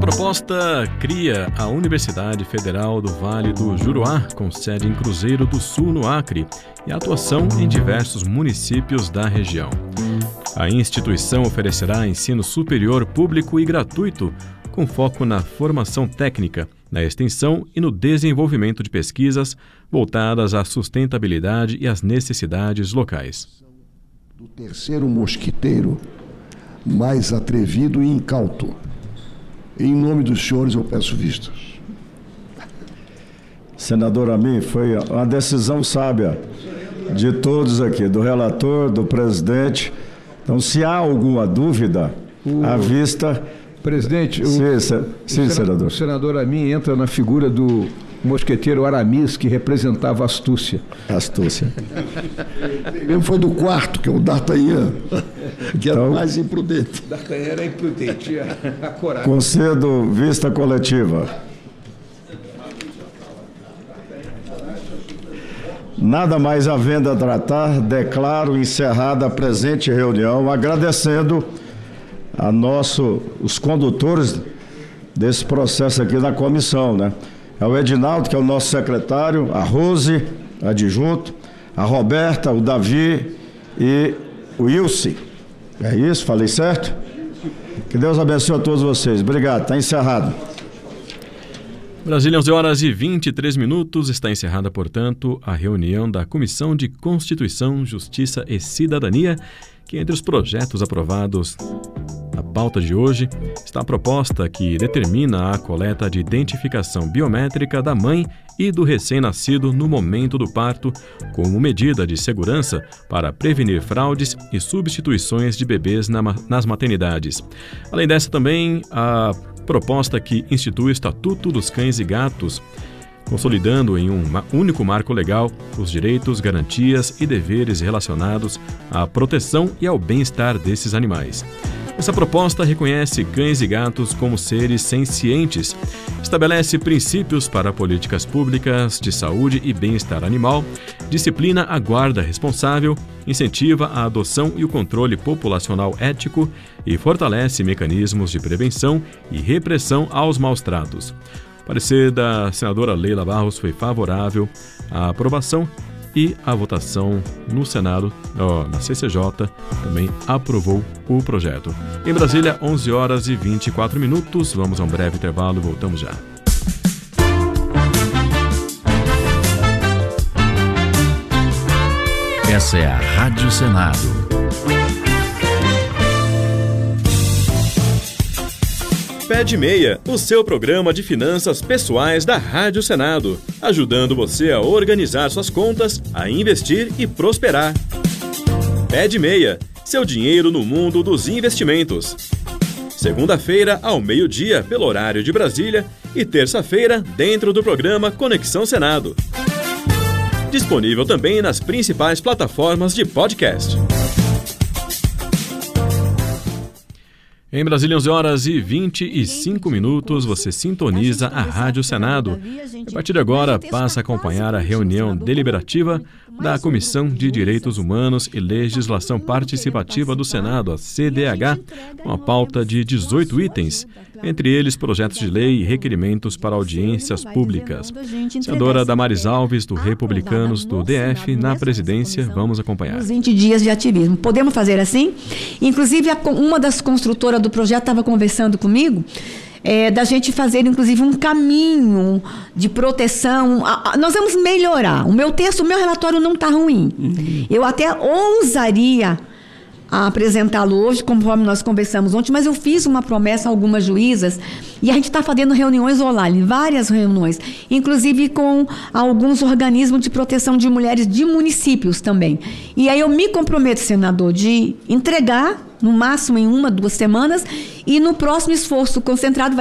proposta cria a Universidade Federal do Vale do Juruá, com sede em Cruzeiro do Sul, no Acre, e atuação em diversos municípios da região. A instituição oferecerá ensino superior público e gratuito, com foco na formação técnica, na extensão e no desenvolvimento de pesquisas voltadas à sustentabilidade e às necessidades locais. Do terceiro mosquiteiro, mais atrevido e incauto. Em nome dos senhores, eu peço vistas. Senador Amin, foi uma decisão sábia de todos aqui, do relator, do presidente. Então, se há alguma dúvida, à vista... Presidente, senador. O senador Amin entra na figura do mosqueteiro Aramis, que representava a astúcia. Astúcia. Mesmo foi do quarto, que é o D'Artagnan, que era mais imprudente. D'Artagnan era imprudente, a coragem. Concedo vista coletiva. Nada mais havendo a tratar, declaro encerrada a presente reunião, agradecendo os condutores desse processo aqui na comissão, né? É o Edinaldo, que é o nosso secretário, a Rose, adjunto, a Roberta, o Davi e o Ilse. É isso? Falei certo? Que Deus abençoe a todos vocês. Obrigado, está encerrado. Brasília, 11h23, está encerrada, portanto, a reunião da Comissão de Constituição, Justiça e Cidadania, que entre os projetos aprovados na pauta de hoje está a proposta que determina a coleta de identificação biométrica da mãe e do recém-nascido no momento do parto, como medida de segurança para prevenir fraudes e substituições de bebês nas maternidades. Além dessa, também a proposta que institui o Estatuto dos Cães e Gatos, consolidando em um único marco legal os direitos, garantias e deveres relacionados à proteção e ao bem-estar desses animais. Essa proposta reconhece cães e gatos como seres sencientes, estabelece princípios para políticas públicas de saúde e bem-estar animal, disciplina a guarda responsável, incentiva a adoção e o controle populacional ético e fortalece mecanismos de prevenção e repressão aos maus-tratos. O parecer da senadora Leila Barros foi favorável à aprovação e a votação no Senado, na CCJ, também aprovou o projeto. Em Brasília, 11h24. Vamos a um breve intervalo e voltamos já. Essa é a Rádio Senado. Pé de Meia, o seu programa de finanças pessoais da Rádio Senado, ajudando você a organizar suas contas, a investir e prosperar. Pé de Meia, seu dinheiro no mundo dos investimentos. Segunda-feira, ao meio-dia, pelo horário de Brasília, e terça-feira, dentro do programa Conexão Senado. Disponível também nas principais plataformas de podcast. Em Brasília, 11h25, você sintoniza a Rádio Senado. A partir de agora, passa a acompanhar a reunião deliberativa da Comissão de Direitos Humanos e Legislação Participativa do Senado, a CDH, com a pauta de 18 itens, entre eles projetos de lei e requerimentos para audiências públicas. Senadora Damares Alves, do Republicanos do DF, na presidência, vamos acompanhar. 20 dias de ativismo. Podemos fazer assim? Inclusive, uma das construtoras do projeto estava conversando comigo, da gente fazer, inclusive, um caminho de proteção. Nós vamos melhorar. O meu relatório não está ruim. Eu até ousaria apresentá-lo hoje, conforme nós conversamos ontem, mas eu fiz uma promessa a algumas juízas e a gente está fazendo reuniões online, várias reuniões, inclusive com alguns organismos de proteção de mulheres de municípios também. E aí eu me comprometo, senador, de entregar no máximo em 1-2 semanas, e no próximo esforço concentrado